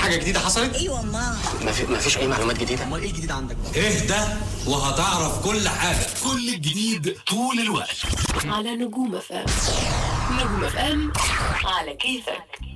حاجه جديده حصلت؟ ايوه ما مفيش اي معلومات جديده. امال ايه الجديد عندك؟ اهدى وهتعرف كل حاجه. كل الجديد طول الوقت على نجوم FM. نجوم FM على كيفك.